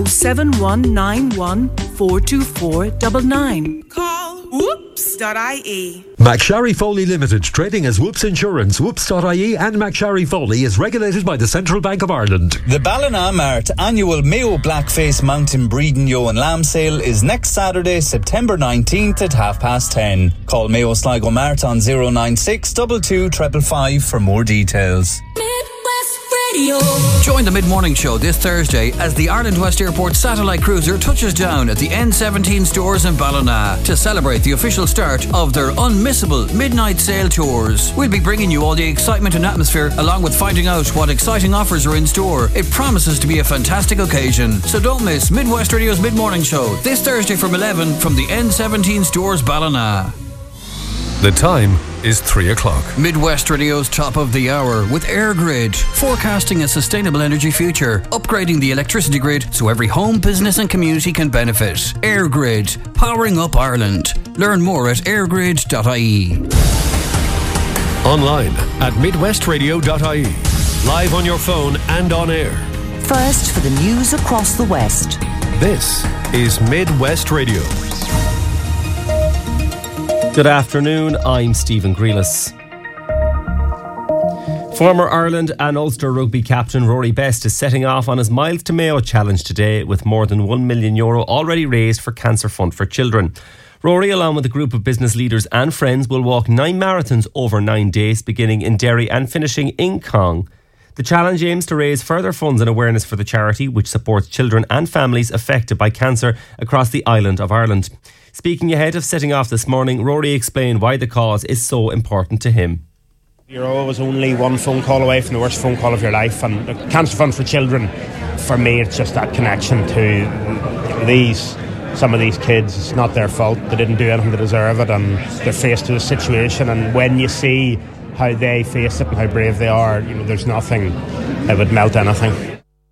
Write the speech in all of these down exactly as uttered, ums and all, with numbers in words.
seven one nine one four two four nine nine. Call whoops dot I E. McSharry Foley Limited, trading as Whoops Insurance. Whoops dot I E and McSharry Foley is regulated by the Central Bank of Ireland. The Ballina Mart annual Mayo Blackface Mountain Breeding Yo and Lamb sale is next Saturday, September nineteenth at half past ten. Call Mayo Sligo Mart on zero nine six two two five five five for more details. Join the mid-morning show this Thursday as the Ireland West Airport satellite cruiser touches down at the N seventeen stores in Ballina to celebrate the official start of their unmissable midnight sale tours. We'll be bringing you all the excitement and atmosphere, along with finding out what exciting offers are in store. It promises to be a fantastic occasion, so don't miss Midwest Radio's mid-morning show this Thursday from eleven from the N seventeen stores Ballina. The time is three o'clock. Midwest Radio's top of the hour with EirGrid, forecasting a sustainable energy future, upgrading the electricity grid so every home, business and community can benefit. EirGrid, powering up Ireland. Learn more at airgrid dot I E. Online at midwest radio dot I E. Live on your phone and on air. First for the news across the West. This is Midwest Radio. Good afternoon, I'm Stephen Grealis. Former Ireland and Ulster rugby captain Rory Best is setting off on his Miles to Mayo challenge today, with more than one million euro already raised for Cancer Fund for Children. Rory, along with a group of business leaders and friends, will walk nine marathons over nine days, beginning in Derry and finishing in Cong. The challenge aims to raise further funds and awareness for the charity, which supports children and families affected by cancer across the island of Ireland. Speaking ahead of setting off this morning, Rory explained why the cause is so important to him. You're always only one phone call away from the worst phone call of your life, and the Cancer Fund for Children, for me, it's just that connection to these, some of these kids. It's not their fault, they didn't do anything to deserve it, and they're faced with a situation, and when you see how they face it and how brave they are, you know, there's nothing that would melt anything.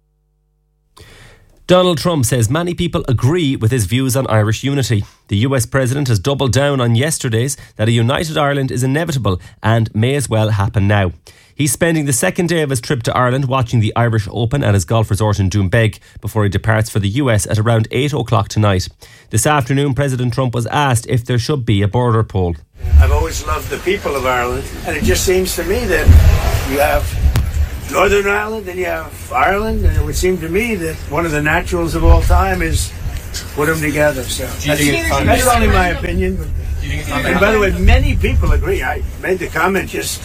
Donald Trump says many people agree with his views on Irish unity. The U S president has doubled down on yesterday's that a united Ireland is inevitable and may as well happen now. He's spending the second day of his trip to Ireland watching the Irish Open at his golf resort in Doonbeg before he departs for the U S at around eight o'clock tonight. This afternoon, President Trump was asked if there should be a border poll. I've always loved the people of Ireland, and it just seems to me that you have Northern Ireland and you have Ireland, and it would seem to me that one of the naturals of all time is put them together. So that's, that's only my opinion. And by the way, many people agree. I made the comment just.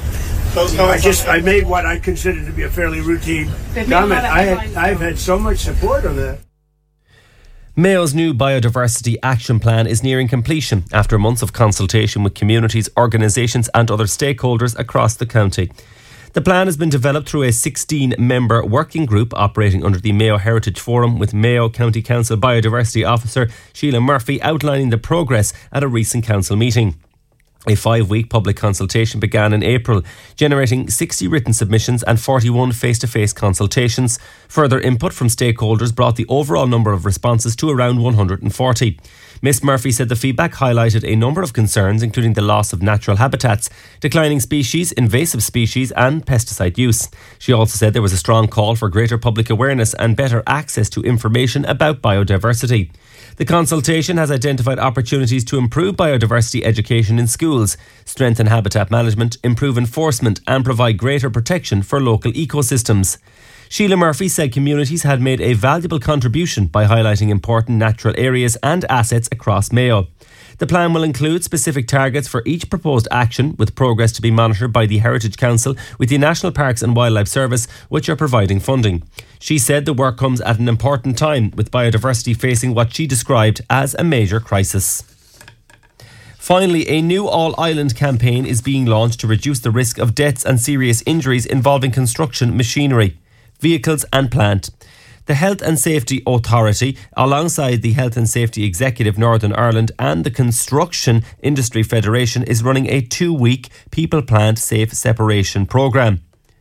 I just I made what I consider to be a fairly routine comment. I had, I've had so much support on that. Mayo's new biodiversity action plan is nearing completion after months of consultation with communities, organisations and other stakeholders across the county. The plan has been developed through a sixteen-member working group operating under the Mayo Heritage Forum, with Mayo County Council Biodiversity Officer Sheila Murphy outlining the progress at a recent council meeting. A five-week public consultation began in April, generating sixty written submissions and forty-one face-to-face consultations. Further input from stakeholders brought the overall number of responses to around one hundred forty. Miss Murphy said the feedback highlighted a number of concerns, including the loss of natural habitats, declining species, invasive species and pesticide use. She also said there was a strong call for greater public awareness and better access to information about biodiversity. The consultation has identified opportunities to improve biodiversity education in schools, strengthen habitat management, improve enforcement and provide greater protection for local ecosystems. Sheila Murphy said communities had made a valuable contribution by highlighting important natural areas and assets across Mayo. The plan will include specific targets for each proposed action, with progress to be monitored by the Heritage Council with the National Parks and Wildlife Service, which are providing funding. She said the work comes at an important time, with biodiversity facing what she described as a major crisis. Finally, a new all-island campaign is being launched to reduce the risk of deaths and serious injuries involving construction machinery, vehicles and plant. The Health and Safety Authority, alongside the Health and Safety Executive Northern Ireland and the Construction Industry Federation, is running a two-week People-Plant Safe Separation programme.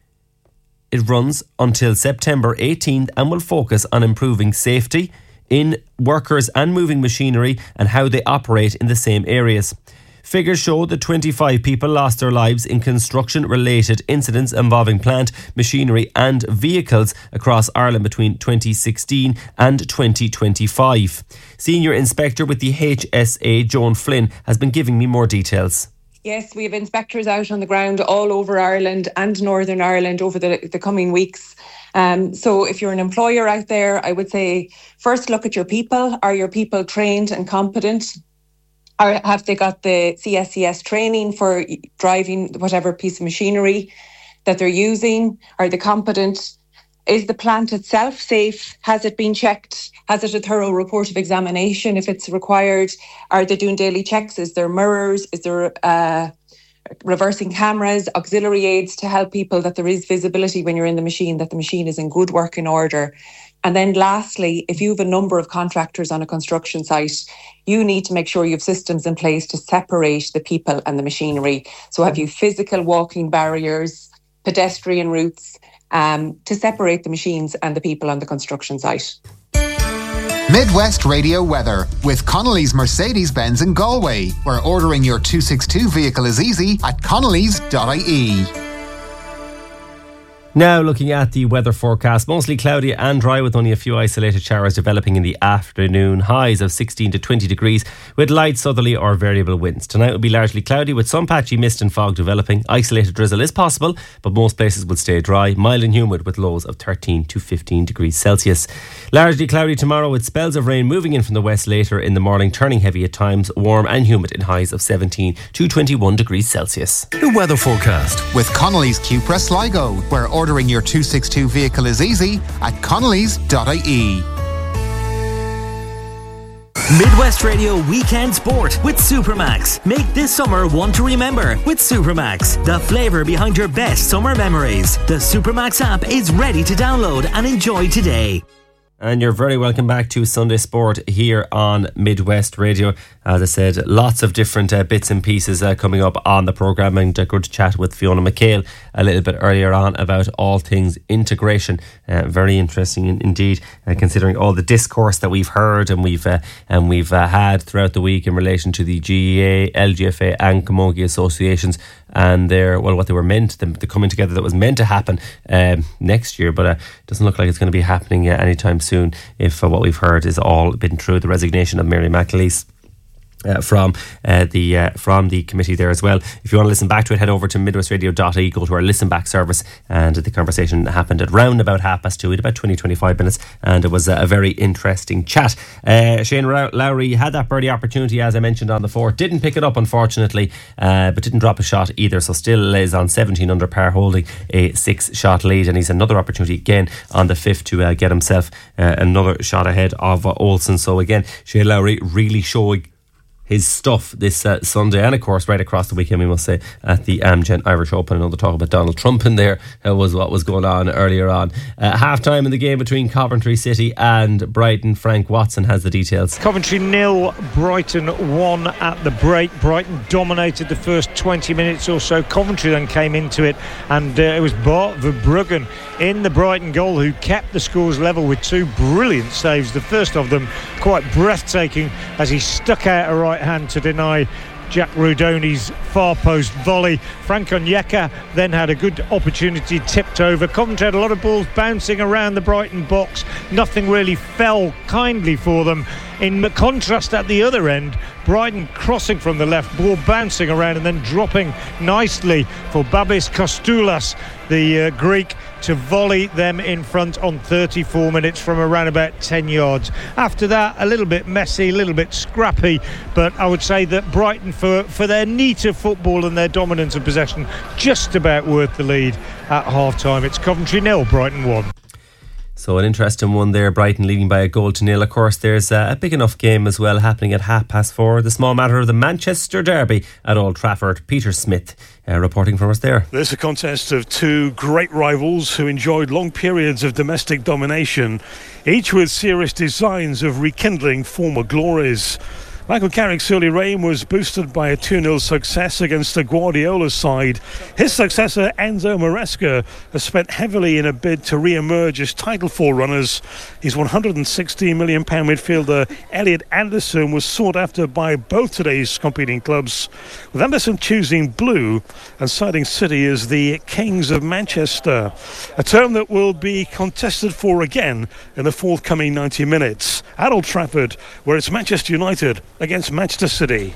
It runs until September eighteenth and will focus on improving safety in workers and moving machinery and how they operate in the same areas. Figures show that twenty-five people lost their lives in construction-related incidents involving plant, machinery and vehicles across Ireland between twenty sixteen and twenty twenty-five. Senior Inspector with the H S A, Joan Flynn, has been giving me more details. Yes, we have inspectors out on the ground all over Ireland and Northern Ireland over the, the coming weeks. Um, so if you're an employer out there, I would say first look at your people. Are your people trained and competent? Or have they got the C S C S training for driving whatever piece of machinery that they're using? Are they competent? Is the plant itself safe? Has it been checked? Has it a thorough report of examination if it's required? Are they doing daily checks? Is there mirrors? Is there uh, reversing cameras, auxiliary aids to help people that there is visibility when you're in the machine, that the machine is in good working order? And then lastly, if you have a number of contractors on a construction site, you need to make sure you have systems in place to separate the people and the machinery. So have you physical walking barriers, pedestrian routes, um, to separate the machines and the people on the construction site. Midwest Radio weather with Connolly's Mercedes-Benz in Galway, where ordering your two sixty-two vehicle is easy at connellys dot I E. Now looking at the weather forecast, mostly cloudy and dry with only a few isolated showers developing in the afternoon. Highs of sixteen to twenty degrees with light southerly or variable winds. Tonight will be largely cloudy with some patchy mist and fog developing. Isolated drizzle is possible, but most places will stay dry, mild and humid with lows of thirteen to fifteen degrees Celsius. Largely cloudy tomorrow with spells of rain moving in from the west later in the morning, turning heavy at times, warm and humid in highs of seventeen to twenty-one degrees Celsius. The weather forecast with Connolly's Cupra Sligo, where ordering your two sixty-two vehicle is easy at connellys dot I E. Midwest Radio Weekend Sport with Supermax. Make this summer one to remember with Supermax, the flavour behind your best summer memories. The Supermax app is ready to download and enjoy today. And you're very welcome back to Sunday Sport here on Midwest Radio. As I said, lots of different uh, bits and pieces uh, coming up on the programme, and uh, good to chat with Fiona McHale a little bit earlier on about all things integration. Uh, very interesting in, indeed, uh, considering all the discourse that we've heard and we've uh, and we've uh, had throughout the week in relation to the G E A, L G F A and Camogie associations and their, well, what they were meant, the, the coming together that was meant to happen um, next year, but it uh, doesn't look like it's going to be happening uh, anytime soon if uh, what we've heard is all been true. The resignation of Mary McAleese Uh, from uh, the uh, from the committee there as well. If you want to listen back to it, head over to midwest radio dot I E, go to our listen back service, and the conversation happened at round about half past two in about twenty to twenty-five minutes, and it was a, a very interesting chat. uh, Shane Lowry had that birdie opportunity, as I mentioned, on the fourth, didn't pick it up unfortunately, uh, but didn't drop a shot either, so still is on seventeen under par, holding a six shot lead, and he's another opportunity again on the fifth to uh, get himself uh, another shot ahead of uh, Olsen. So again, Shane Lowry really showing his stuff this uh, Sunday, and of course right across the weekend, we must say, at the Amgen Irish Open. Another talk about Donald Trump in there uh, was what was going on earlier on. Uh, half time in the game between Coventry City and Brighton. Frank Watson has the details. Coventry nil, Brighton one at the break. Brighton dominated the first twenty minutes or so. Coventry then came into it, and uh, it was Bart Verbruggen in the Brighton goal who kept the scores level with two brilliant saves. The first of them quite breathtaking as he stuck out a right hand to deny Jack Rudoni's far post volley. Frank Onyeka then had a good opportunity, tipped over. Coventry had a lot of balls bouncing around the Brighton box. Nothing really fell kindly for them. In contrast, at the other end, Brighton crossing from the left, ball bouncing around and then dropping nicely for Babis Kostoulas, the uh, Greek, to volley them in front on thirty-four minutes from around about ten yards. After that, a little bit messy, a little bit scrappy, but I would say that Brighton, for, for their neater football and their dominance of possession, just about worth the lead at half-time. It's Coventry nil, Brighton one. So an interesting one there, Brighton leading by a goal to nil. Of course, there's a big enough game as well happening at half past four. The small matter of the Manchester Derby at Old Trafford. Peter Smith uh, reporting from us there. There's a contest of two great rivals who enjoyed long periods of domestic domination, each with serious designs of rekindling former glories. Michael Carrick's early reign was boosted by a two nil success against the Guardiola side. His successor, Enzo Maresca, has spent heavily in a bid to re-emerge as title forerunners. His one hundred sixteen million pounds midfielder Elliot Anderson was sought after by both today's competing clubs, with Anderson choosing blue and citing City as the Kings of Manchester, a term that will be contested for again in the forthcoming ninety minutes at Old Trafford, where it's Manchester United against Manchester City.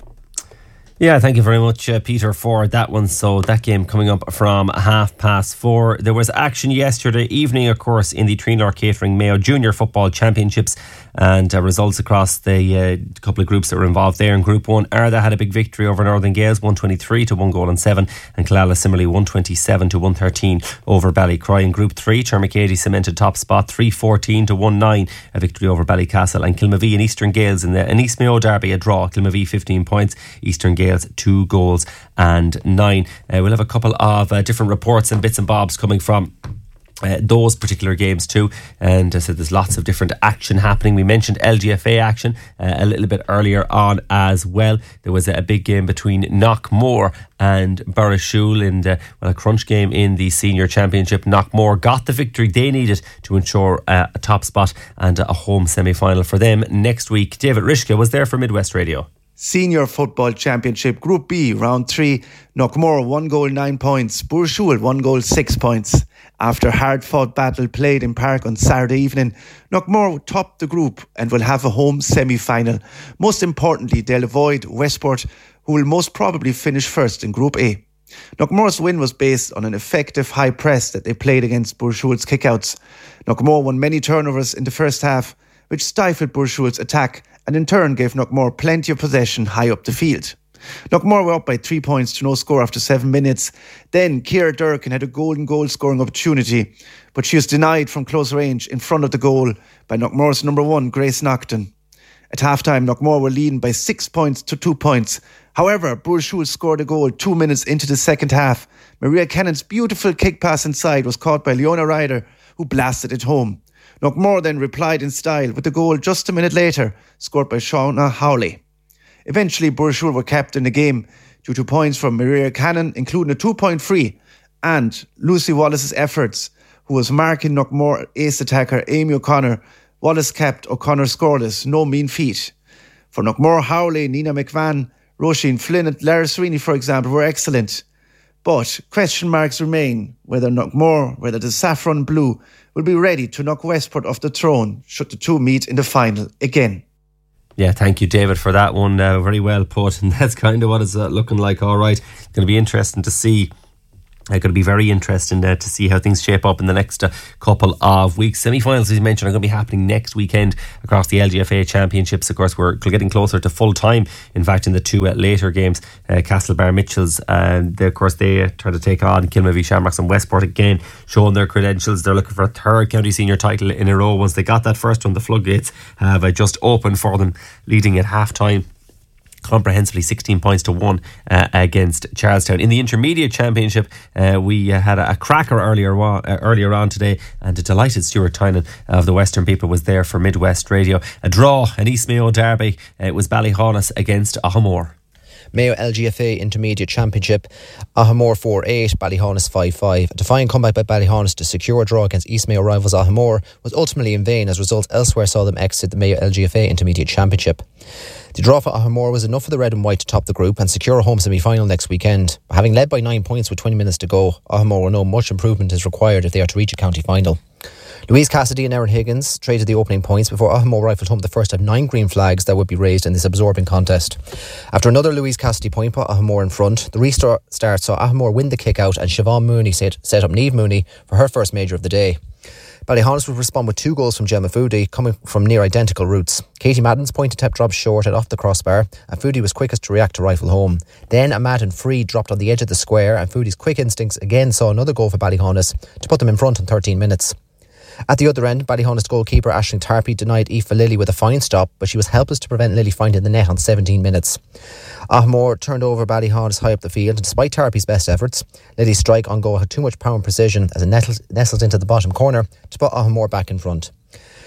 Yeah, thank you very much, uh, Peter, for that one. So that game coming up from half past four. There was action yesterday evening, of course, in the Trinor Catering Mayo Junior Football Championships, and uh, results across the uh, couple of groups that were involved there. In Group one, Arda had a big victory over Northern Gales, one twenty-three to one goal and seven, and Killala similarly one twenty-seven to one thirteen over Ballycroy. In Group three, Termacady cemented top spot, three fourteen to one nine, a victory over Ballycastle, and Kilmavee and Eastern Gales in the an East Mayo derby, a draw. Kilmavee fifteen points, Eastern Gales two goals and nine. Uh, we'll have a couple of uh, different reports and bits and bobs coming from Uh, those particular games too, and I uh, said there's lots of different action happening. We mentioned L G F A action uh, a little bit earlier on as well. There was a, a big game between Knockmore and Burrishoole in the, well, a crunch game in the senior championship. Knockmore got the victory they needed to ensure uh, a top spot and a home semi-final for them next week. David Rishka was there for Midwest Radio. Senior Football Championship Group B, Round three, Knockmore one goal nine points, Burrishoole one goal six points. After hard-fought battle played in Park on Saturday evening, Knockmore topped the group and will have a home semi-final. Most importantly, they'll avoid Westport, who will most probably finish first in Group A. Knockmore's win was based on an effective high press that they played against Burrishoole's kickouts. Knockmore won many turnovers in the first half, which stifled Burrishoole's attack and in turn gave Knockmore plenty of possession high up the field. Knockmore were up by three points to no score after seven minutes. Then Ciara Durkin had a golden goal scoring opportunity, but she was denied from close range in front of the goal by Knockmore's number one, Grace Nocton. At half-time, Knockmore were leading by six points to two points. However, Burrishoole scored a goal two minutes into the second half. Maria Cannon's beautiful kick pass inside was caught by Leona Ryder, who blasted it home. Knockmore then replied in style with a goal just a minute later, scored by Shauna Howley. Eventually, Burrishoole were kept in the game due to points from Maria Cannon, including a two-point free, and Lucy Wallace's efforts, who was marking Knockmore ace attacker Amy O'Connor. Wallace kept O'Connor scoreless, no mean feat. For Knockmore, Howley, Nina McVan, Roisin Flynn and Lara Sweeney, for example, were excellent. But question marks remain whether Knockmore, whether the Saffron Blue will be ready to knock Westport off the throne should the two meet in the final again. Yeah, thank you, David, for that one. Uh, very well put. And that's kind of what it's uh, looking like. All right. It's going to be interesting to see. It's going to be very interesting uh, to see how things shape up in the next uh, couple of weeks. Semi-finals, as you mentioned, are going to be happening next weekend across the L G F A Championships. Of course, we're getting closer to full time. In fact, in the two uh, later games, uh, Castlebar Mitchells, and uh, of course, they uh, try to take on Kilmavee Shamrocks and Westport again, showing their credentials. They're looking for a third county senior title in a row. Once they got that first one, the floodgates have uh, just opened for them, leading at half time comprehensively sixteen points to one uh, against Charlestown. In the Intermediate Championship, uh, we uh, had a, a cracker earlier on, uh, earlier on today, and a delighted Stuart Tynan of the Western People was there for Midwest Radio. A draw, an East Mayo derby. Uh, it was Ballyhaunis against Ahamore. Mayo L G F A Intermediate Championship, Ahamore four eight, Ballyhaunis five five. A defiant comeback by Ballyhaunis to secure a draw against East Mayo rivals Ahamore was ultimately in vain, as results elsewhere saw them exit the Mayo L G F A Intermediate Championship. The draw for Ahamore was enough for the red and white to top the group and secure a home semi-final next weekend. Having led by nine points with twenty minutes to go, Ahamore will know much improvement is required if they are to reach a county final. Louise Cassidy and Erin Higgins traded the opening points before Ahamore rifled home the first of nine green flags that would be raised in this absorbing contest. After another Louise Cassidy point put Ahamore in front, the restart saw Ahamore win the kick out and Siobhan Mooney set, set up Niamh Mooney for her first major of the day. Ballyhaunis would respond with two goals from Gemma Foodie, coming from near identical routes. Katie Madden's point attempt dropped short and off the crossbar, and Foodie was quickest to react to rifle home. Then a Madden free dropped on the edge of the square, and Foodie's quick instincts again saw another goal for Ballyhaunis to put them in front in thirteen minutes. At the other end, Ballyhaunis goalkeeper Aisling Tarpey denied Aoife Lilly with a fine stop, but she was helpless to prevent Lilly finding the net on seventeen minutes. Ahamore turned over Ballyhaunis high up the field, and despite Tarpey's best efforts, Lilly's strike on goal had too much power and precision as it nestled, nestled into the bottom corner to put Ahamore back in front.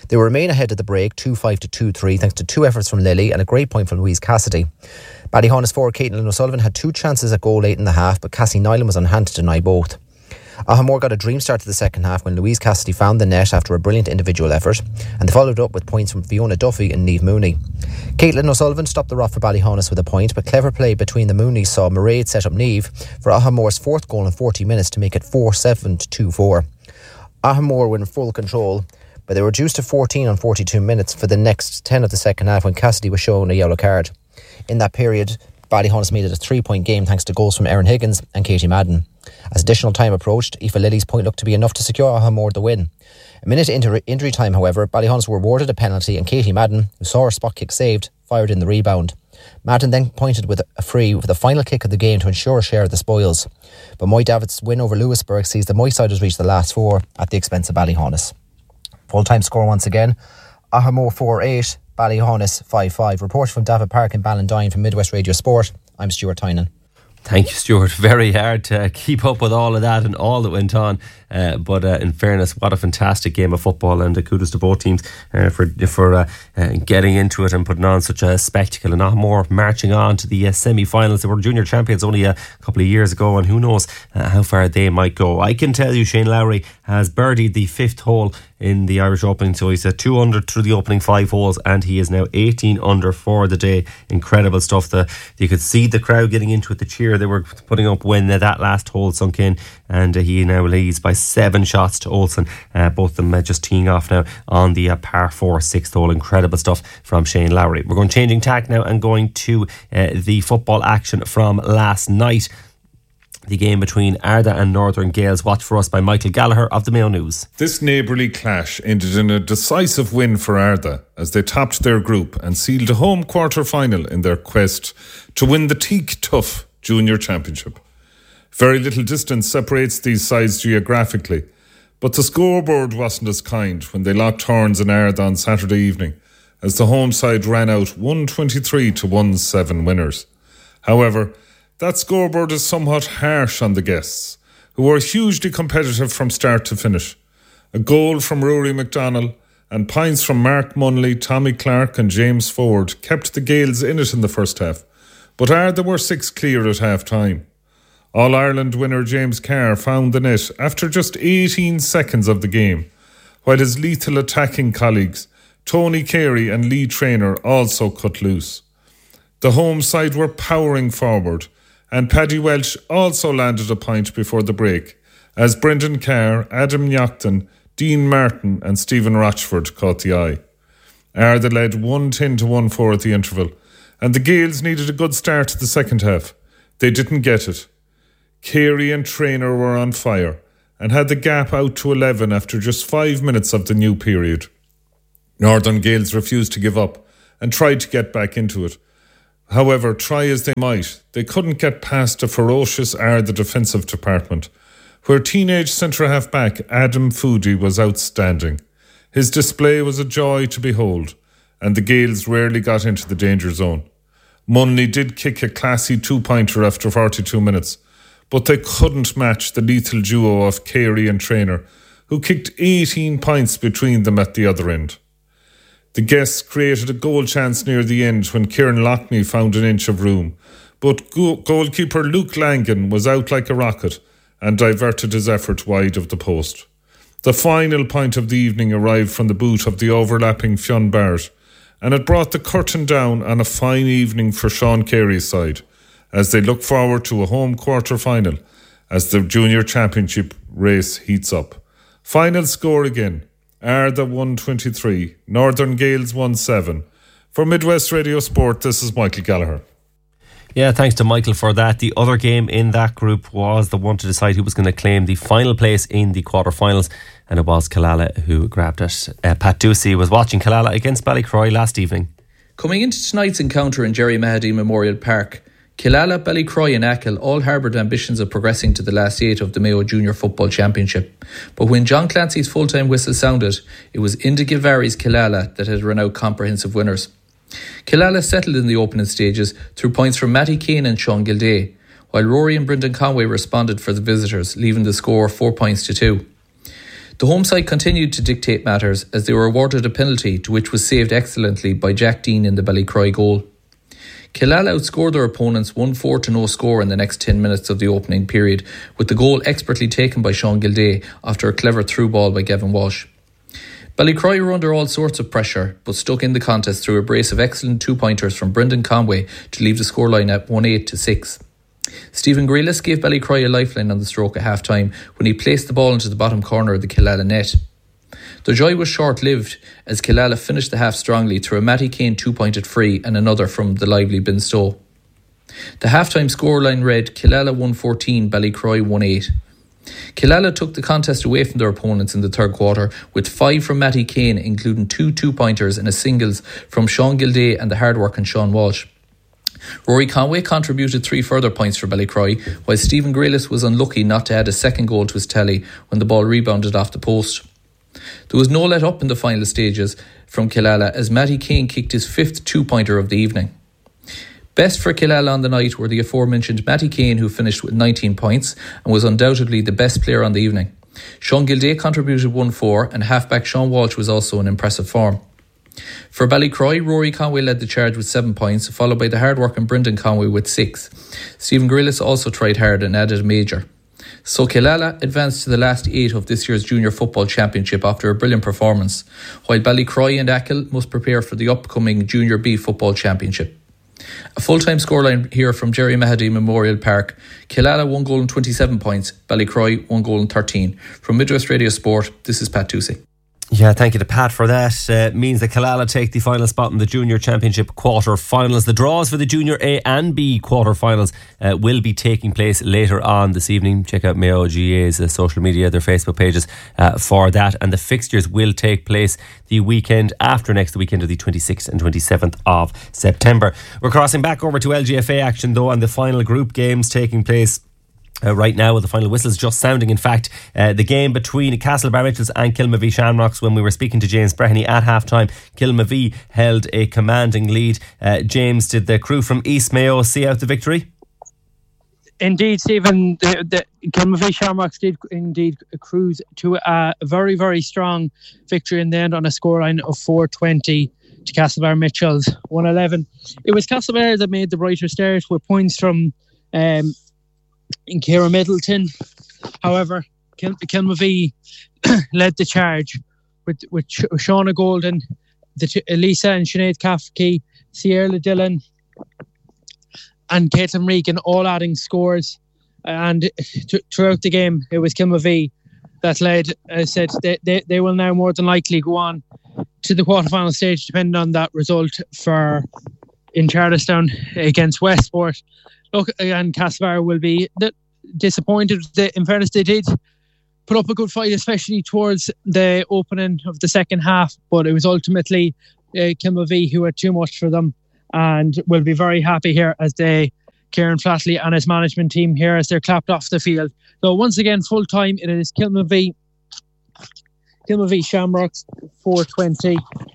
They will remain ahead at the break, two five to two three, thanks to two efforts from Lily and a great point from Louise Cassidy. Ballyhonus forward Caitlin O'Sullivan had two chances at goal late in the half, but Cassie Nyland was on hand to deny both. Ahamore got a dream start to the second half when Louise Cassidy found the net after a brilliant individual effort, and they followed up with points from Fiona Duffy and Niamh Mooney. Caitlin O'Sullivan stopped the rot for Ballyhonus with a point, but clever play between the Mooneys saw Mairead set up Niamh for Ahamore's fourth goal in forty minutes to make it four seven to two four. Ahamore were in full control, but they were reduced to fourteen on forty-two minutes for the next ten of the second half when Cassidy was shown a yellow card. In that period, Ballyhonus made it a three-point game thanks to goals from Erin Higgins and Katie Madden. As additional time approached, Aoife Lilly's point looked to be enough to secure Ahamore the win. A minute into injury time, however, Ballyhonus were awarded a penalty and Katie Madden, who saw her spot kick saved, fired in the rebound. Madden then pointed with a free with the final kick of the game to ensure a share of the spoils. But Moy Davitt's win over Lewisburg sees the Moysiders reach the last four at the expense of Ballyhonus. Full-time score once again, Ahamore four eight, Ballyhonus five five. Report from David Park in Ballindyne from Midwest Radio Sport. I'm Stuart Tynan. Thank you, Stuart. Very hard to keep up with all of that and all that went on. Uh, but uh, in fairness, what a fantastic game of football, and uh, kudos to both teams uh, for for uh, uh, getting into it and putting on such a spectacle. And Ahamore marching on to the uh, semi-finals. They were junior champions only a couple of years ago, and who knows uh, how far they might go. I can tell you Shane Lowry has birdied the fifth hole in the Irish Open, so he's at two under through the opening five holes, and he is now eighteen under for the day. Incredible stuff. The, you could see the crowd getting into it, the cheer they were putting up when uh, that last hole sunk in, and uh, he now leads by seven shots to Olsen, uh, both of them uh, just teeing off now on the uh, par four sixth hole. Incredible stuff from Shane Lowry. We're going changing tack now and going to uh, the football action from last night. The game between Arda and Northern Gales, watched for us by Michael Gallagher of the Mayo News. This neighbourly clash ended in a decisive win for Arda as they topped their group and sealed a home quarter-final in their quest to win the Teak Tough Junior Championship. Very little distance separates these sides geographically, but the scoreboard wasn't as kind when they locked horns in Arda on Saturday evening as the home side ran out one twenty-three to one seven winners. However, that scoreboard is somewhat harsh on the guests, who were hugely competitive from start to finish. A goal from Rory McDonnell and points from Mark Munley, Tommy Clark and James Ford kept the Gales in it in the first half, but Arda were six clear at half-time. All-Ireland winner James Carr found the net after just eighteen seconds of the game, while his lethal attacking colleagues, Tony Carey and Lee Traynor, also cut loose. The home side were powering forward, and Paddy Welch also landed a point before the break, as Brendan Carr, Adam Nyackton, Dean Martin and Stephen Rochford caught the eye. Arda led one ten to one four at the interval, and the Gales needed a good start to the second half. They didn't get it. Carey and Traynor were on fire, and had the gap out to eleven after just five minutes of the new period. Northern Gales refused to give up, and tried to get back into it. However, try as they might, they couldn't get past a ferocious Arda defensive department, where teenage centre-half-back Adam Foodie was outstanding. His display was a joy to behold, and the Gales rarely got into the danger zone. Munley did kick a classy two-pointer after forty-two minutes, but they couldn't match the lethal duo of Carey and Traynor, who kicked eighteen points between them at the other end. The guests created a goal chance near the end when Kieran Loughney found an inch of room, but go- goalkeeper Luke Langan was out like a rocket and diverted his effort wide of the post. The final point of the evening arrived from the boot of the overlapping Fionn Barrett, and it brought the curtain down on a fine evening for Sean Carey's side, as they look forward to a home quarter-final as the Junior Championship race heats up. Final score again. Arda one twenty-three, Northern Gales one seven. For Midwest Radio Sport, this is Michael Gallagher. Yeah, thanks to Michael for that. The other game in that group was the one to decide who was going to claim the final place in the quarterfinals, and it was Killala who grabbed it. Uh, Pat Ducey was watching Killala against Ballycroy last evening. Coming into tonight's encounter in Jerry Mahady Memorial Park, Killala, Ballycroy and Achill all harboured ambitions of progressing to the last eight of the Mayo Junior Football Championship. But when John Clancy's full-time whistle sounded, it was Indigivari's Killala that had run out comprehensive winners. Killala settled in the opening stages through points from Matty Kane and Sean Gilday, while Rory and Brendan Conway responded for the visitors, leaving the score four points to two. The home side continued to dictate matters as they were awarded a penalty to which was saved excellently by Jack Dean in the Ballycroy goal. Killala outscored their opponents one four to no score in the next ten minutes of the opening period, with the goal expertly taken by Sean Gilday after a clever through ball by Gavin Walsh. Ballycroy were under all sorts of pressure, but stuck in the contest through a brace of excellent two-pointers from Brendan Conway to leave the scoreline at one eight to six. Stephen Grealis gave Ballycroy a lifeline on the stroke at half-time when he placed the ball into the bottom corner of the Killala net. The joy was short-lived as Killala finished the half strongly through a Matty Kane two-pointed free and another from the lively Ben Stowe. The half-time scoreline read Killala one fourteen, Ballycroy one eight. Killala took the contest away from their opponents in the third quarter with five from Matty Kane, including two two-pointers and a singles from Sean Gilday and the hard-working Sean Walsh. Rory Conway contributed three further points for Ballycroy, while Stephen Grealis was unlucky not to add a second goal to his tally when the ball rebounded off the post. There was no let up in the final stages from Killala as Matty Kane kicked his fifth two-pointer of the evening. Best for Killala on the night were the aforementioned Matty Kane, who finished with nineteen points and was undoubtedly the best player on the evening. Sean Gilday contributed one four and halfback Sean Walsh was also in impressive form. For Ballycroy, Rory Conway led the charge with seven points, followed by the hard-working Brendan Conway with six. Stephen Grealis also tried hard and added a major. So Killala advanced to the last eight of this year's Junior Football Championship after a brilliant performance, while Ballycroy and Achill must prepare for the upcoming Junior B Football Championship. A full-time scoreline here from Jerry Mahady Memorial Park. Killala one goal and twenty-seven points, Ballycroy one goal and thirteen. From Midwest Radio Sport, this is Pat Toosey. Yeah, thank you to Pat for that. Uh, means that Killala take the final spot in the Junior Championship quarter-finals. The draws for the Junior A and B quarter-finals uh, will be taking place later on this evening. Check out Mayo G A's uh, social media, their Facebook pages uh, for that. And the fixtures will take place the weekend after next, the weekend of the twenty-sixth and twenty-seventh of September. We're crossing back over to L G F A action, though, and the final group games taking place Uh, right now, with the final whistles just sounding. In fact, uh, the game between Castlebar Mitchells and Kilmavie Shamrocks, when we were speaking to James Breheny at half-time, Kilmavie held a commanding lead. Uh, James, did the crew from East Mayo see out the victory? Indeed, Stephen, the, the Kilmavie Shamrocks did indeed cruise to a very, very strong victory in the end on a scoreline of four twenty to Castlebar Mitchells one eleven. It was Castlebar that made the brighter start with points from um, in Ciara Middleton. However, Kil- Kilmavie led the charge with, with Sh- Shauna Golden, the t- Elisa and Sinead Kafke, Sierra Dillon and Caitlin Regan all adding scores. And t- throughout the game, it was Kilmavie that led. I said they, they, they will now more than likely go on to the quarterfinal stage, depending on that result for in Charlestown against Westport. Look, and Castlebar will be disappointed. In fairness, they did put up a good fight, especially towards the opening of the second half, but it was ultimately uh, Kilmavie who had too much for them, and will be very happy here as they, Kieran Flatley and his management team here, as they're clapped off the field. So once again, full time, it is Kilmavie, Kilmavie Shamrocks four twenty.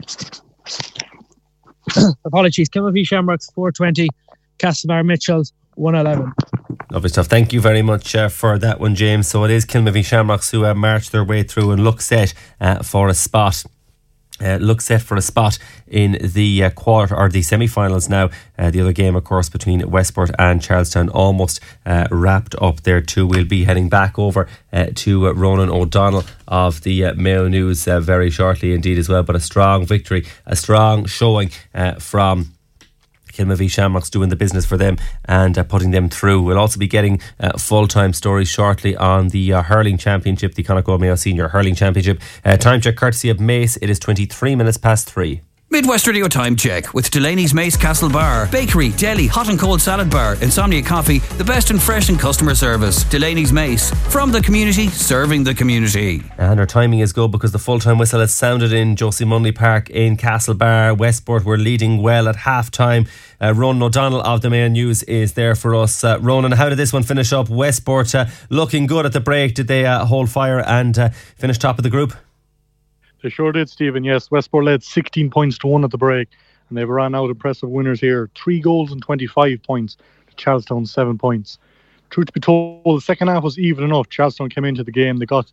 Apologies, Kilmavie Shamrocks four twenty, Castlebar Mitchells one eleven. Lovely stuff. Thank you very much uh, for that one, James. So it is Kilmavie Shamrocks who uh, march their way through and look set uh, for a spot. Uh, look set for a spot in the uh, quarter or the semi-finals now. Uh, the other game, of course, between Westport and Charlestown almost uh, wrapped up there too. We'll be heading back over uh, to uh, Ronan O'Donnell of the uh, Mayo News uh, very shortly indeed as well. But a strong victory, a strong showing uh, from Kilmavie Shamrocks, doing the business for them and uh, putting them through. We'll also be getting uh, full-time stories shortly on the uh, hurling championship, the Connacht Mayo Senior Hurling Championship. Uh, time check courtesy of Mace. It is twenty-three minutes past three. Midwest Radio Time Check with Delaney's Mace Castlebar. Bakery, deli, hot and cold salad bar, Insomnia Coffee, the best in fresh and customer service. Delaney's Mace, from the community, serving the community. And our timing is good because the full-time whistle has sounded in Josie Munley Park in Castlebar. Westport were leading well at half-time. Uh, Ronan O'Donnell of the Mayo News is there for us. Uh, Ronan, how did this one finish up? Westport uh, looking good at the break. Did they uh, hold fire and uh, finish top of the group? They sure did, Stephen. Yes, Westport led sixteen points to one at the break, and they've ran out impressive winners here. Three goals and twenty-five points to Charlestown, seven points. Truth be told, the second half was even enough. Charlestown came into the game. They got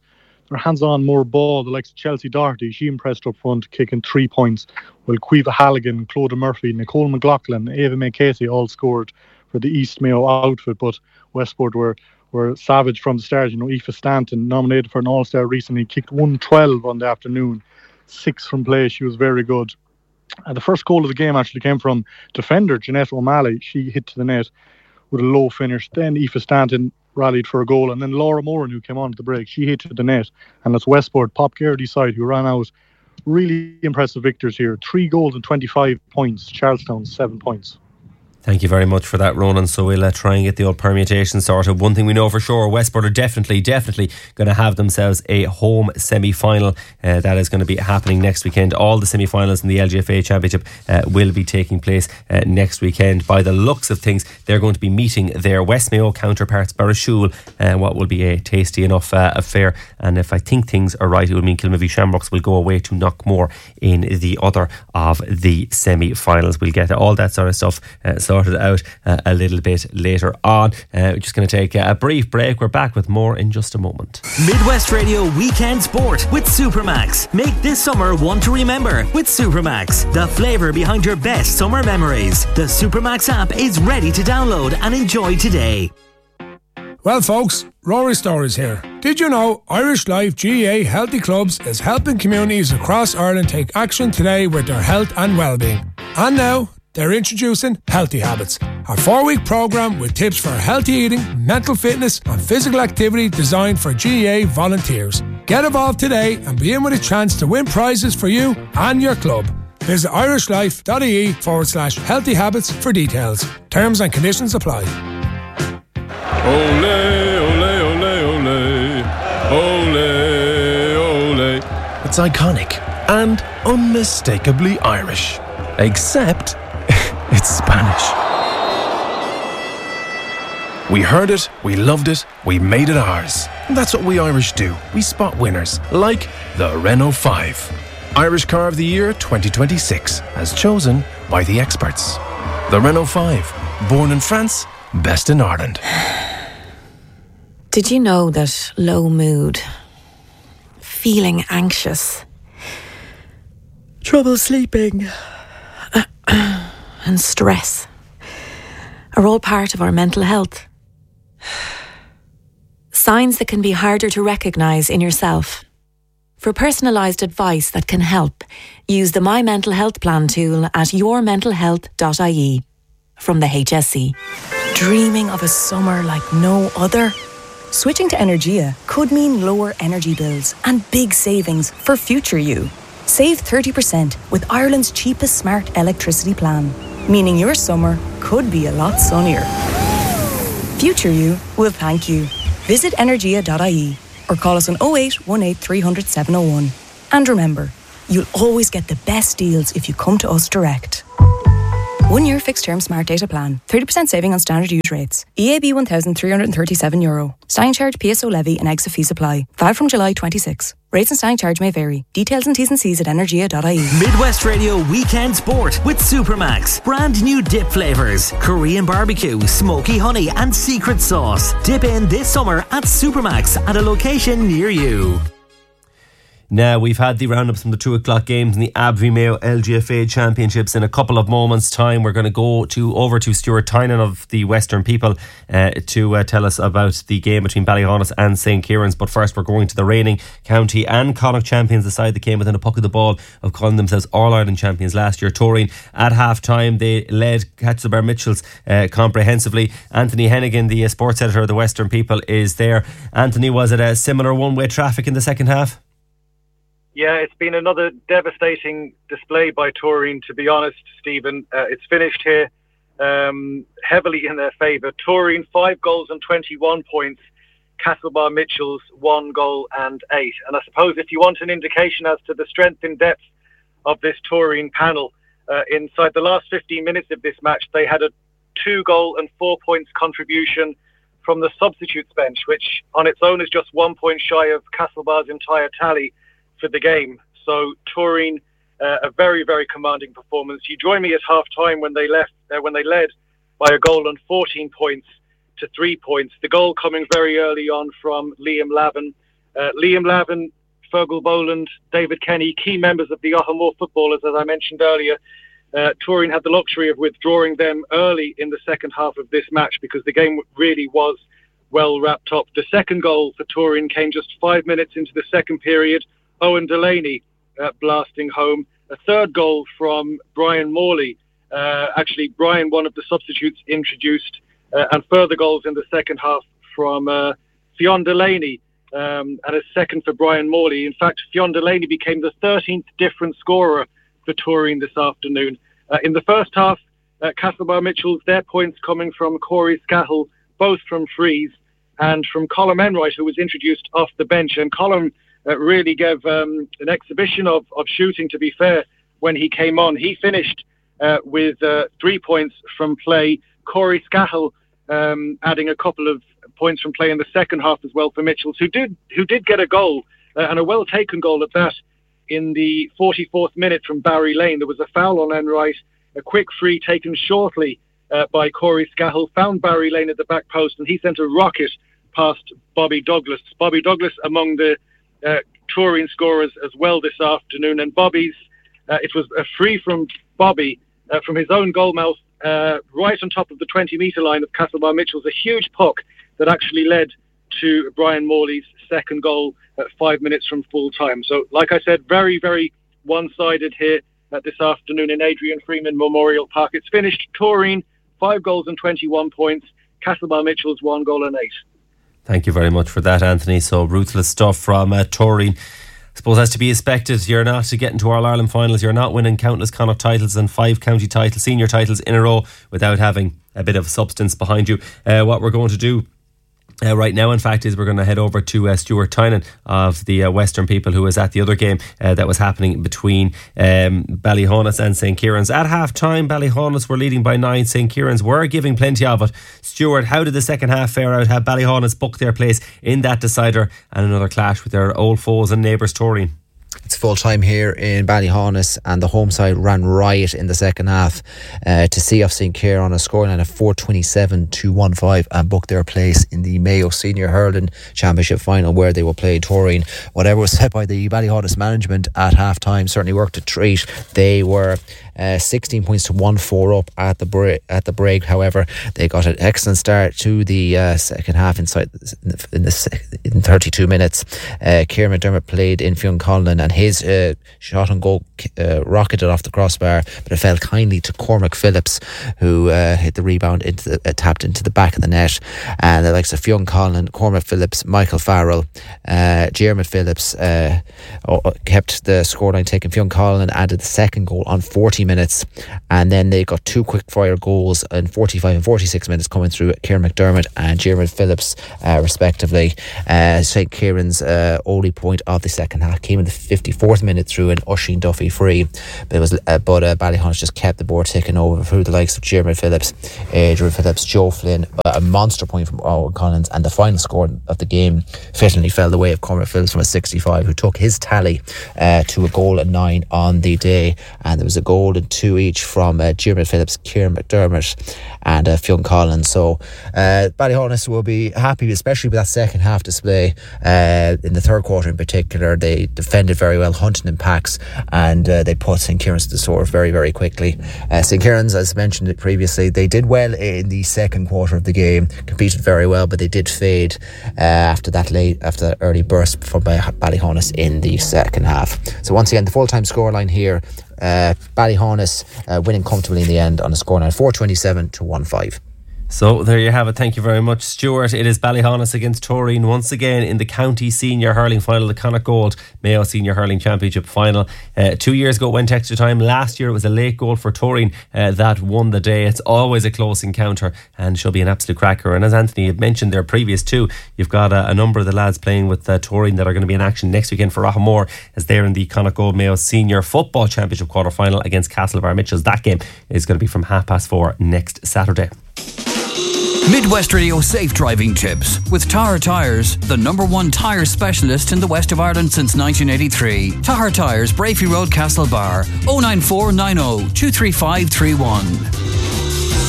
They're hands-on, more ball. The likes of Chelsea Doherty, she impressed up front, kicking three points. While Cueva Halligan, Clodagh Murphy, Nicole McLaughlin, Ava May Casey all scored for the East Mayo outfit. But Westport were were savage from the start. You know, Aoife Stanton, nominated for an All-Star recently, kicked one twelve on the afternoon, six from play. She was very good. And the first goal of the game actually came from defender Jeanette O'Malley. She hit to the net with a low finish. Then Aoife Stanton rallied for a goal, and then Laura Moran, who came on at the break, she hit to the net. And it's Westport, Pop Garrity's side, who ran out. Really impressive victors here. Three goals and twenty-five points. Charlestown, seven points. Thank you very much for that, Ronan. So we'll uh, try and get the old permutation sorted. One thing we know for sure, Westport are definitely, definitely going to have themselves a home semi-final. Uh, that is going to be happening next weekend. All the semi-finals in the L G F A Championship uh, will be taking place uh, next weekend. By the looks of things, they're going to be meeting their West Mayo counterparts, Barrashule, uh, what will be a tasty enough uh, affair. And if I think things are right, it will mean Kilmavie Shamrocks will go away to Knockmore in the other of the semi-finals. We'll get all that sort of stuff uh, sorted out uh, a little bit later on. Uh, we're just going to take a brief break. We're back with more in just a moment. Midwest Radio Weekend Sport with Supermax. Make this summer one to remember with Supermax, the flavour behind your best summer memories. The Supermax app is ready to download and enjoy today. Well, folks, Rory Stories here. Did you know Irish Life G A A Healthy Clubs is helping communities across Ireland take action today with their health and well-being? And now they're introducing Healthy Habits, a four-week programme with tips for healthy eating, mental fitness and physical activity designed for G A A volunteers. Get involved today and be in with a chance to win prizes for you and your club. Visit irishlife.ie forward slash healthy habits for details. Terms and conditions apply. Ole, ole, ole, ole, ole, ole. It's iconic and unmistakably Irish, except it's Spanish. We heard it, we loved it, we made it ours. That's what we Irish do. We spot winners, like the Renault five. Irish Car of the Year twenty twenty-six, as chosen by the experts. The Renault five, born in France, best in Ireland. Did you know that low mood, feeling anxious, trouble sleeping, and stress are all part of our mental health? Signs that can be harder to recognise in yourself. For personalised advice that can help, use the My Mental Health Plan tool at your mental health dot I E from the H S C. Dreaming of a summer like no other? Switching to Energia could mean lower energy bills and big savings for future you. Save thirty percent with Ireland's cheapest smart electricity plan, meaning your summer could be a lot sunnier. Future you will thank you. Visit energia dot I E or call us on oh eight one eight three hundred seven oh one. And remember, you'll always get the best deals if you come to us direct. One year fixed term smart data plan. thirty percent saving on standard use rates. E A B one thousand three hundred thirty-seven euro. Standing charge, P S O levy and exit fee supply. Valid from July twenty-sixth. Rates and standing charge may vary. Details and T's and C's at energia dot I E. Midwest Radio Weekend Sport with Supermax. Brand new dip flavours. Korean barbecue, smoky honey and secret sauce. Dip in this summer at Supermax at a location near you. Now, we've had the roundups from the two o'clock games in the A B V Mayo L G F A Championships. In a couple of moments' time, we're going to go to over to Stuart Tynan of the Western People uh, to uh, tell us about the game between Ballyhonus and Saint Kieran's. But first, we're going to the reigning county and Connacht champions, the side that came within a puck of the ball of calling themselves All-Ireland champions last year. Toreen, at half-time, they led Castlebar Mitchells uh, comprehensively. Anthony Hennigan, the uh, sports editor of the Western People, is there. Anthony, was it a similar one-way traffic in the second half? Yeah, it's been another devastating display by Toreen, to be honest, Stephen. Uh, it's finished here um, heavily in their favour. Toreen, five goals and twenty-one points. Castlebar Mitchells, one goal and eight. And I suppose if you want an indication as to the strength and depth of this Toreen panel, uh, inside the last fifteen minutes of this match, they had a two goal and four points contribution from the substitutes bench, which on its own is just one point shy of Castlebar's entire tally for the game. So Toreen, uh, a very, very commanding performance. You join me at half time when they left, uh, when they led by a goal and fourteen points to three points. The goal coming very early on from Liam Lavin, Uh, Liam Lavin, Fergal Boland, David Kenny, key members of the Ohamore footballers, as I mentioned earlier. Uh, Turin had the luxury of withdrawing them early in the second half of this match because the game really was well wrapped up. The second goal for Turin came just five minutes into the second period. Owen Delaney uh, blasting home. A third goal from Brian Morley. Uh, actually, Brian, one of the substitutes, introduced. Uh, and further goals in the second half from uh, Fionn Delaney. Um, and a second for Brian Morley. In fact, Fionn Delaney became the thirteenth different scorer for Turin this afternoon. Uh, in the first half, uh, Castlebar Mitchells, their points coming from Corey Scahill, both from frees, and from Colm Enright, who was introduced off the bench. And Colm uh, really gave um, an exhibition of, of shooting, to be fair, when he came on. He finished uh, with uh, three points from play. Corey Scahill um, adding a couple of points from play in the second half as well for Mitchells, who did who did get a goal, uh, and a well-taken goal at that, in the forty-fourth minute from Barry Lane. There was a foul on Enright, a quick free taken shortly uh, by Corey Scahill, found Barry Lane at the back post, and he sent a rocket past Bobby Douglas. Bobby Douglas among the uh, Turin scorers as well this afternoon, and Bobby's, uh, it was a free from Bobby uh, from his own goalmouth, uh, right on top of the twenty metre line of Castlebar Mitchells, a huge puck that actually led to Brian Morley's second goal at five minutes from full time. So, like I said, very, very one-sided here uh, this afternoon in Adrian Freeman Memorial Park. It's finished Turin, five goals and twenty-one points. Castlebar Mitchells, one goal and eight. Thank you very much for that, Anthony. So ruthless stuff from uh, Turin. I suppose as to be expected, you're not to get into All Ireland finals, you're not winning countless Connacht titles and five county titles, senior titles in a row without having a bit of substance behind you. Uh, what we're going to do Uh, right now, in fact, is we're going to head over to uh, Stuart Tynan of the uh, Western People, who was at the other game uh, that was happening between um, Ballyhonus and Saint Kieran's. At half time, Ballyhonus were leading by nine. Saint Kieran's were giving plenty of it. Stuart, how did the second half fare out? Have Ballyhonus booked their place in that decider and another clash with their old foes and neighbours Turin? It's full time here in Ballyhonus, and the home side ran riot in the second half uh, to see off Saint Kieran on a scoreline of four twenty-seven to one five and book their place in the Mayo Senior Hurling Championship final, where they will play Turin. Whatever was said by the Ballyhonus management at half time certainly worked a treat. They were uh, sixteen points to one four up at the break. At the break, however, they got an excellent start to the uh, second half. Inside in the in thirty-two minutes, uh, Kieran McDermott played in Fionn Conlon, and his uh, shot on goal uh, rocketed off the crossbar, but it fell kindly to Cormac Phillips, who uh, hit the rebound into the, uh, tapped into the back of the net. And the likes of Fionn Conlon, Cormac Phillips, Michael Farrell, uh, Jeremy Phillips uh, kept the scoreline taken. Fionn Conlon added the second goal on forty minutes, and then they got two quick fire goals in forty-five and forty-six minutes coming through Kieran McDermott and Jeremy Phillips uh, respectively. uh, Saint Kieran's uh, only point of the second half came in the fifty-fourth minute through an Oisin Duffy free, but it was uh, but uh, Ballyhonus just kept the board ticking over through the likes of Jeremy Phillips, Adrian Phillips, Joe Flynn, uh, a monster point from Owen Collins, and the final score of the game fittingly fell the way of Cormac Phillips from a sixty-five, who took his tally uh, to a goal and nine on the day. And there was a goal and two each from uh, Jeremy Phillips, Kieran McDermott and uh, Fionn Collins. So uh, Ballyhonus will be happy, especially with that second half display. Uh, in the third quarter in particular, they defended very well, hunting in packs, and uh, they put Saint Kieran's to the sword very, very quickly. Uh, Saint Kieran's, as mentioned it previously, they did well in the second quarter of the game, competed very well, but they did fade uh, after that late, after that early burst from Ballyhonus in the second half. So once again, the full-time scoreline here, uh, Ballyhonus uh, winning comfortably in the end on a scoreline of four twenty-seven to one five. So there you have it. Thank you very much, Stuart. It is Ballyhonus against Turin once again in the County Senior Hurling Final, the Connacht Gold Mayo Senior Hurling Championship Final. Uh, two years ago it went extra time. Last year it was a late goal for Turin uh, that won the day. It's always a close encounter and should be an absolute cracker. And as Anthony had mentioned there previous too, you've got a, a number of the lads playing with uh, Turin that are going to be in action next weekend for Ohamore, as they're in the Connacht Gold Mayo Senior Football Championship quarter final against Castlebar Mitchells. That game is going to be from half past four next Saturday. Midwest Radio Safe Driving Tips with Tahar Tyres, the number one tyre specialist in the west of Ireland since nineteen eighty-three. Tahar Tyres, Brafey Road, Castlebar, oh nine four nine oh two three five three one.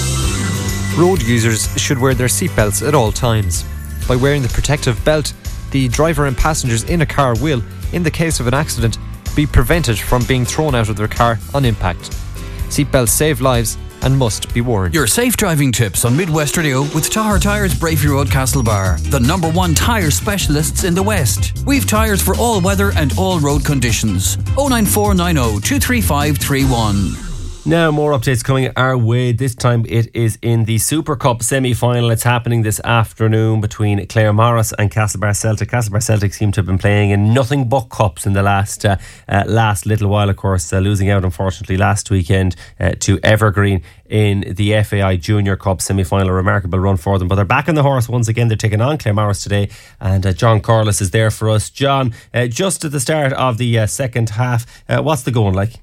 Road users should wear their seatbelts at all times. By wearing the protective belt, the driver and passengers in a car will, in the case of an accident, be prevented from being thrown out of their car on impact. Seatbelts save lives and must be worn. Your safe driving tips on Midwest Radio with Tahar Tyres, Bravery Road, Castlebar, the number one tyre specialists in the West. We've tyres for all weather and all road conditions. oh nine four nine oh two three five three one. Now more updates coming our way. This time it is in the Super Cup semi-final. It's happening this afternoon between Claremorris and Castlebar Celtic. Castlebar Celtic seem to have been playing in nothing but cups in the last uh, uh, last little while, of course, uh, losing out unfortunately last weekend uh, to Evergreen in the F A I Junior Cup semi-final. A remarkable run for them, but they're back on the horse once again. They're taking on Claremorris today, and uh, John Corliss is there for us. John, uh, just at the start of the uh, second half, uh, what's the going like?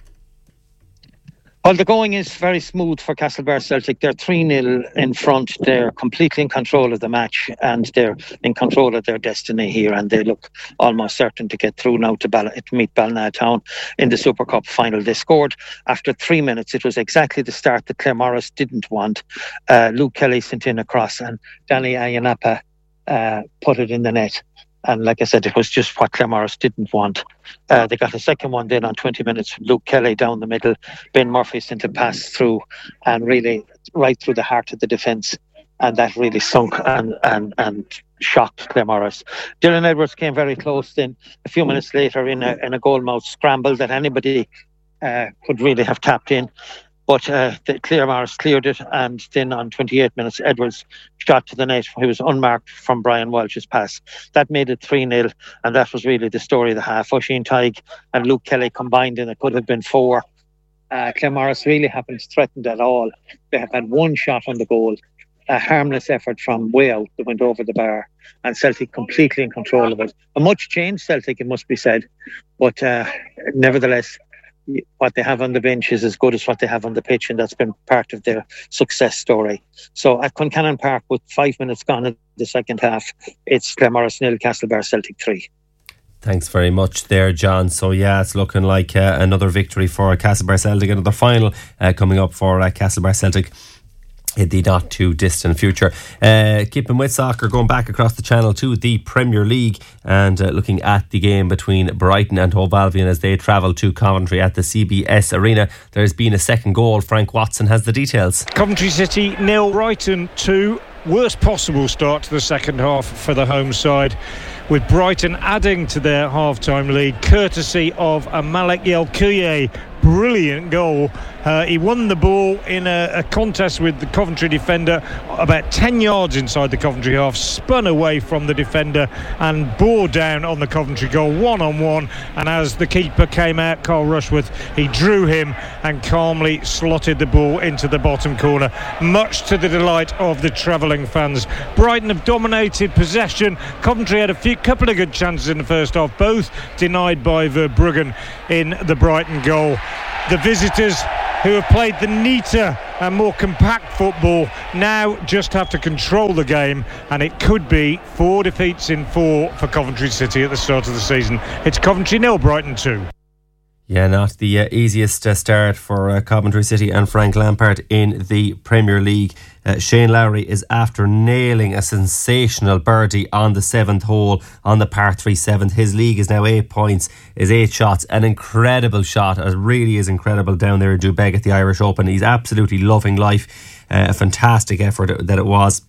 Well, the going is very smooth for Castlebar Celtic. They're three nil in front. They're completely in control of the match, and they're in control of their destiny here, and they look almost certain to get through now to, Ball- to meet Ballinatown in the Super Cup final. They scored after three minutes. It was exactly the start that Claremorris didn't want. Uh, Luke Kelly sent in a cross, and Danny Ayanapa uh, put it in the net. And like I said, it was just what Claremorris didn't want. Uh, they got a second one then on twenty minutes from Luke Kelly down the middle. Ben Murphy sent a pass through and really right through the heart of the defence. And that really sunk and, and, and shocked Claremorris. Dylan Edwards came very close then a few minutes later in a, in a goalmouth scramble that anybody uh, could really have tapped in. But uh, the Claremorris cleared it, and then on twenty-eight minutes, Edwards shot to the net. He was unmarked from Brian Walsh's pass. That made it three nil, and that was really the story of the half. Oisin Tighe and Luke Kelly combined, and it could have been four. Uh, Claremorris really haven't threatened at all. They have had one shot on the goal, a harmless effort from way out that went over the bar, and Celtic completely in control of it. A much changed Celtic, it must be said, but uh, nevertheless, what they have on the bench is as good as what they have on the pitch, and that's been part of their success story. So at Cloncannon Park, with five minutes gone in the second half, it's Claremorris nil, Castlebar Celtic three. Thanks very much there, John. So yeah, it's looking like uh, another victory for Castlebar Celtic, another final uh, coming up for uh, Castlebar Celtic in the not too distant future. Uh, keeping with soccer, going back across the channel to the Premier League and uh, looking at the game between Brighton and Hove Albion as they travel to Coventry at the C B S Arena. There's been a second goal. Frank Watson has the details. Coventry City nil, Brighton two. Worst possible start to the second half for the home side, with Brighton adding to their half-time lead courtesy of a Malek Yelkuye brilliant goal. Uh, he won the ball in a, a contest with the Coventry defender about ten yards inside the Coventry half, spun away from the defender and bore down on the Coventry goal one on one, and as the keeper came out, Carl Rushworth, he drew him and calmly slotted the ball into the bottom corner, much to the delight of the travelling fans. Brighton have dominated possession. Coventry had a few couple of good chances in the first half, both denied by Verbruggen in the Brighton goal. The visitors, who have played the neater and more compact football, now just have to control the game, and it could be four defeats in four for Coventry City at the start of the season. It's Coventry nil, Brighton two. Yeah, not the uh, easiest uh, start for uh, Coventry City and Frank Lampard in the Premier League. Uh, Shane Lowry is after nailing a sensational birdie on the seventh hole on the par three seventh. His league is now eight points, is eight shots. An incredible shot. It really is incredible down there in Dubeg at the Irish Open. He's absolutely loving life. Uh, a fantastic effort that it was.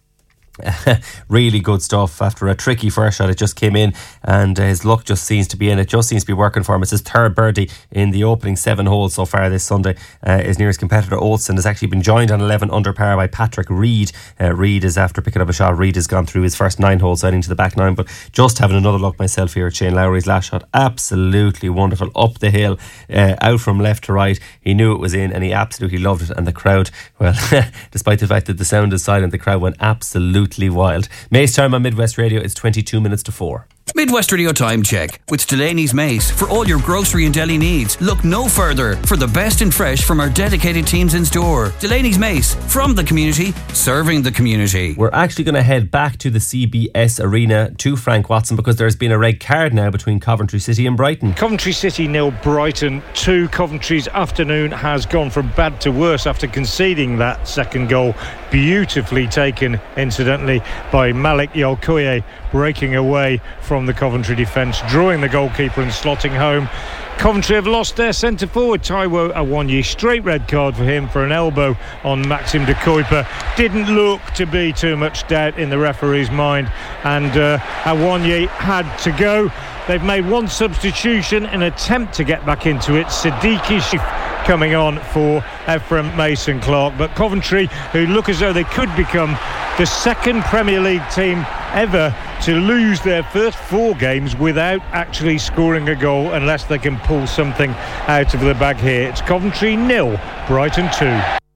Really good stuff. After a tricky first shot, it just came in, and uh, his luck just seems to be in. It just seems to be working for him. It's his third birdie in the opening seven holes so far this Sunday. Uh, his nearest competitor, Olsen, has actually been joined on eleven under par by Patrick Reed. Uh, Reed is after picking up a shot. Reed has gone through his first nine holes, heading to the back nine. But just having another look myself here at Shane Lowry's last shot, absolutely wonderful. Up the hill, uh, out from left to right. He knew it was in, and he absolutely loved it. And the crowd, well, despite the fact that the sound is silent, the crowd went absolutely wild. May's time on Midwest Radio is twenty-two minutes to four. Midwest Radio Time Check with Delaney's Mace. For all your grocery and deli needs, look no further for the best in fresh from our dedicated teams in store. Delaney's Mace, from the community, serving the community. We're actually going to head back to the C B S Arena to Frank Watson, because there's been a red card now between Coventry City and Brighton. Coventry City nil, Brighton two. Coventry's afternoon has gone from bad to worse after conceding that second goal, beautifully taken incidentally by Malek Yelkuye, breaking away from from the Coventry defence, drawing the goalkeeper and slotting home. Coventry have lost their centre forward Taiwo Awoniyi. Straight red card for him for an elbow on Maxim de Kuyper. Didn't look to be too much doubt in the referee's mind, and uh, Awoniyi had to go. They've made one substitution in an attempt to get back into it. Siddiqui coming on for Ephraim Mason-Clark. But Coventry, who look as though they could become the second Premier League team ever to lose their first four games without actually scoring a goal, unless they can pull something out of the bag here. It's Coventry nil, Brighton two.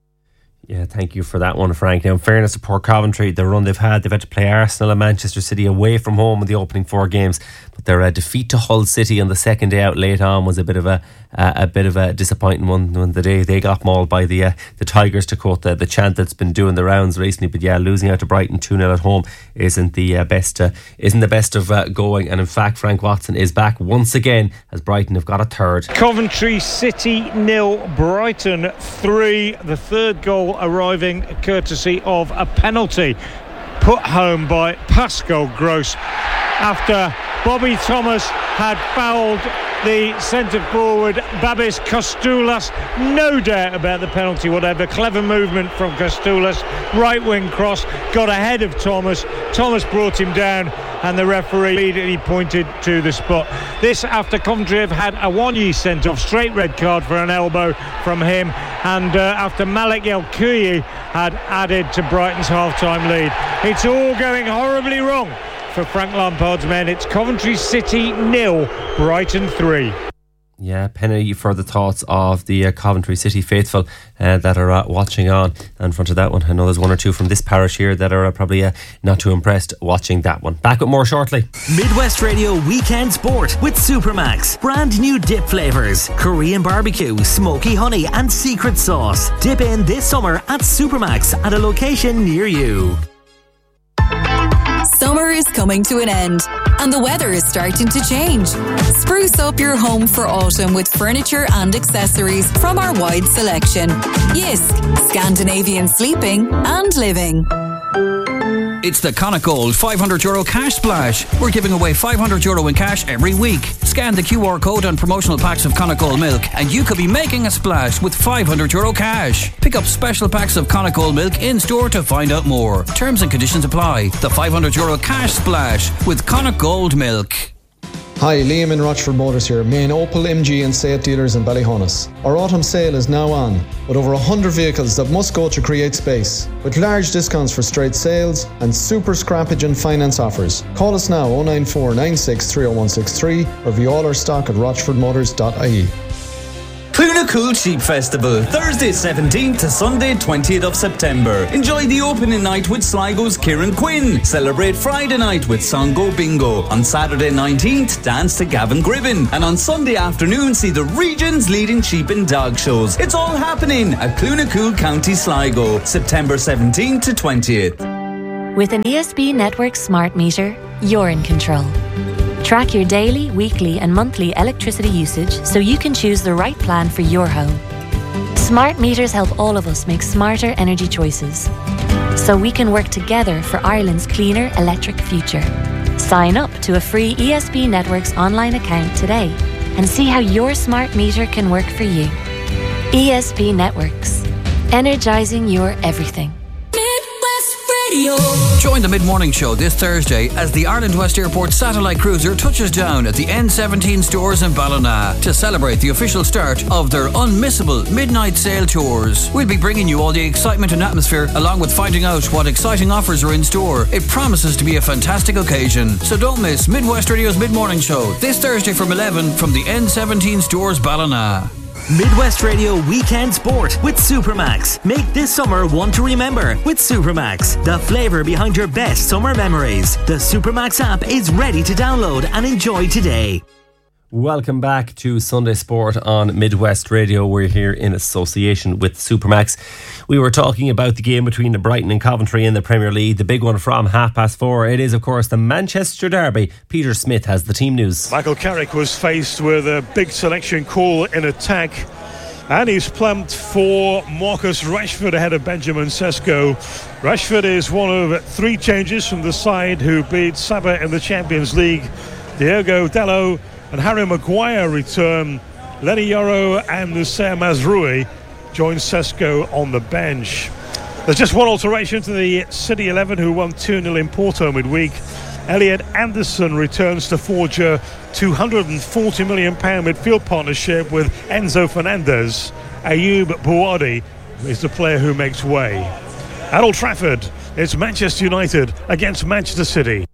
Yeah, thank you for that one, Frank. Now, in fairness to poor Coventry, the run they've had, they've had to play Arsenal and Manchester City away from home in the opening four games. But their uh, defeat to Hull City on the second day out late on was a bit of a uh, a bit of a disappointing one. When the day they got mauled by the uh, the Tigers, to quote the, the chant that's been doing the rounds recently. But yeah, losing out to Brighton two nil at home isn't the uh, best uh, isn't the best of uh, going. And in fact, Frank Watson is back once again as Brighton have got a third. Coventry City nil, Brighton three. The third goal arriving courtesy of a penalty put home by Pascal Gross after Bobby Thomas had fouled the centre forward Babis Kostoulas. No doubt about the penalty whatever. Clever movement from Kostoulas, right wing cross, got ahead of Thomas. Thomas brought him down and the referee immediately pointed to the spot. This after Coventry have had Awoniyi sent off, straight red card for an elbow from him, and uh, after Malik El Kuyi had added to Brighton's half-time lead. It's all going horribly wrong for Frank Lampard's men. It's Coventry City nil, Brighton three. Yeah, penny for the thoughts of the uh, Coventry City faithful uh, that are uh, watching on in front of that one. I know there's one or two from this parish here that are uh, probably uh, not too impressed watching that one. Back with more shortly. Midwest Radio Weekend Sport with Supermax. Brand new dip flavours: Korean barbecue, smoky honey and secret sauce. Dip in this summer at Supermax at a location near you. Summer is coming to an end and the weather is starting to change. Spruce up your home for autumn with furniture and accessories from our wide selection. Yisk, Scandinavian sleeping and living. It's the Connacht five hundred euro cash splash. We're giving away five hundred euro in cash every week. Scan the Q R code on promotional packs of Connacht milk and you could be making a splash with five hundred euro cash. Pick up special packs of Connacht milk in store to find out more. Terms and conditions apply. The five hundred euro cash splash with Connacht Gold Milk. Hi, Liam in Rochford Motors here, main Opel, M G and Seat dealers in Ballyhonus. Our autumn sale is now on, with over one hundred vehicles that must go to create space, with large discounts for straight sales and super scrappage and finance offers. Call us now oh nine four nine six three oh one six three or view all our stock at rochford motors dot I E. Clunacool Sheep Festival, Thursday seventeenth to Sunday twentieth of September. Enjoy the opening night with Sligo's Kieran Quinn. Celebrate Friday night with Songo Bingo. On Saturday nineteenth, dance to Gavin Gribben. And on Sunday afternoon, see the region's leading sheep and dog shows. It's all happening at Clunacool County Sligo, September seventeenth to twentieth. With an E S B Network smart meter, you're in control. Track your daily, weekly and monthly electricity usage so you can choose the right plan for your home. Smart meters help all of us make smarter energy choices, so we can work together for Ireland's cleaner electric future. Sign up to a free E S B Networks online account today and see how your smart meter can work for you. E S B Networks. Energising your everything. Join the mid-morning show this Thursday as the Ireland West Airport satellite cruiser touches down at the N seventeen stores in Ballina to celebrate the official start of their unmissable midnight sail tours. We'll be bringing you all the excitement and atmosphere, along with finding out what exciting offers are in store. It promises to be a fantastic occasion, so don't miss Midwest Radio's mid-morning show this Thursday from eleven from the N seventeen stores Ballina. Midwest Radio Weekend Sport with Supermax. Make this summer one to remember with Supermax. The flavour behind your best summer memories. The Supermax app is ready to download and enjoy today. Welcome back to Sunday Sport on Midwest Radio. We're here in association with Supermax. We were talking about the game between the Brighton and Coventry in the Premier League, the big one from half past four. It is, of course, the Manchester Derby. Peter Smith has the team news. Michael Carrick was faced with a big selection call in attack. And he's plumped for Marcus Rashford ahead of Benjamin Sesko. Rashford is one of three changes from the side who beat Sabah in the Champions League. Diogo Dalot and Harry Maguire return. Lenny Yoro and Nusayr Mazraoui join Sesko on the bench. There's just one alteration to the City eleven, who won two nil in Porto midweek. Elliot Anderson returns to forge a two hundred forty million pounds midfield partnership with Enzo Fernandez. Ayoub Bouadi is the player who makes way. At Old Trafford, it's Manchester United against Manchester City.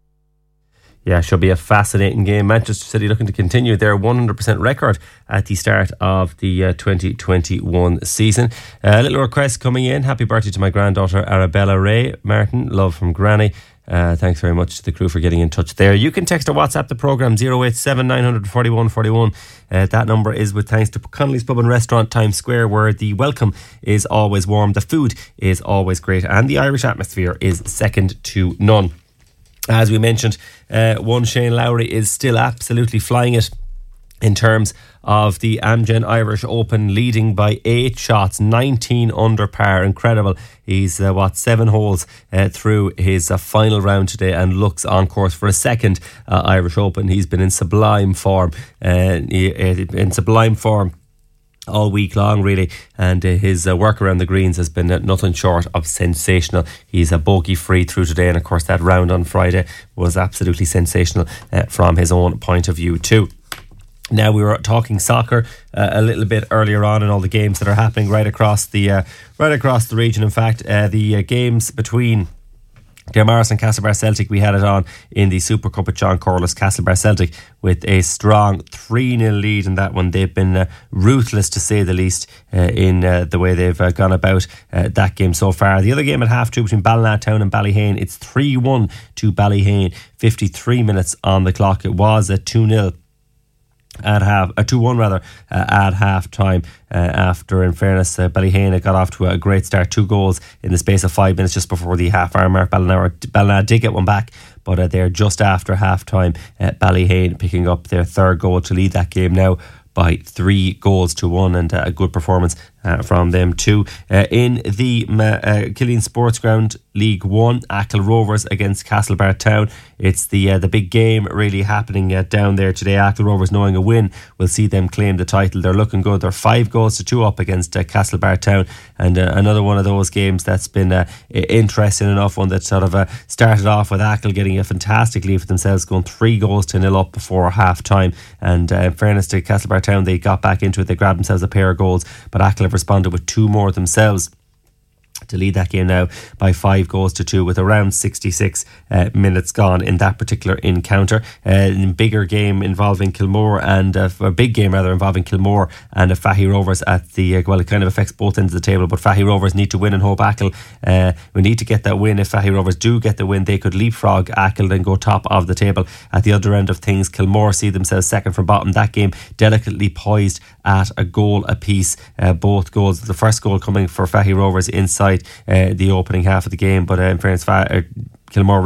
Yeah, should be a fascinating game. Manchester City looking to continue their one hundred percent record at the start of the uh, twenty twenty-one season. Uh, a little request coming in. Happy birthday to my granddaughter Arabella Ray. Martin, love from Granny. Uh, thanks very much to the crew for getting in touch there. You can text or WhatsApp the programme zero eight seven nine four one four one. Uh, that number is with thanks to Connolly's Pub and Restaurant, Times Square, where the welcome is always warm, the food is always great, and the Irish atmosphere is second to none. As we mentioned, uh, one Shane Lowry is still absolutely flying it in terms of the Amgen Irish Open, leading by eight shots, nineteen under par. Incredible. He's, uh, what, seven holes uh, through his uh, final round today and looks on course for a second uh, Irish Open. He's been in sublime form, uh, in sublime form all week long, really, and uh, his uh, work around the greens has been uh, nothing short of sensational. He's a bogey free through today, and of course that round on Friday was absolutely sensational uh, from his own point of view too. Now, we were talking soccer uh, a little bit earlier on, and all the games that are happening right across the uh, right across the region. In fact, uh, the uh, games between Claremorris and Castlebar Celtic, we had it on in the Super Cup at John Corliss. Castlebar Celtic with a strong three nil lead in that one. They've been uh, ruthless, to say the least, uh, in uh, the way they've uh, gone about uh, that game so far. The other game at half two between Ballina Town and Ballyhane, it's three one to Ballyhane. fifty-three minutes on the clock. It was a two nil at half, a two one rather, uh, at half time. Uh, after, in fairness, uh, Ballyhane got off to a great start, two goals in the space of five minutes just before the half hour mark. Ballina, Ballina did get one back, but uh, they're just after half time. Uh, Ballyhane picking up their third goal to lead that game now by three goals to one, and uh, a good performance uh, from them too. Uh, in the uh, Killeen Sports Ground League One, Achill Rovers against Castlebar Town. It's the uh, the big game really happening uh, down there today. Achill Rovers, knowing a win will see them claim the title. They're looking good. They're five goals to two up against uh, Castlebar Town, and uh, another one of those games that's been uh, interesting enough. One that sort of uh, started off with Achill getting a fantastic lead for themselves, going three goals to nil up before half time. And uh, in fairness to Castlebar Town, they got back into it. They grabbed themselves a pair of goals, but Achill have responded with two more themselves to lead that game now by five goals to two with around sixty-six uh, minutes gone in that particular encounter. Uh, a bigger game involving Kilmore and uh, a big game rather involving Kilmore and uh, Fahy Rovers at the uh, well, it kind of affects both ends of the table, but Fahy Rovers need to win and hope Achill uh, we need to get that win. If Fahy Rovers do get the win, they could leapfrog Achill and go top of the table. At the other end of things, Kilmore see themselves second from bottom. That game delicately poised at a goal apiece. Uh, both goals, the first goal coming for Fahy Rovers inside uh, the opening half of the game, but uh, in fairness, Fa- uh, Kilmore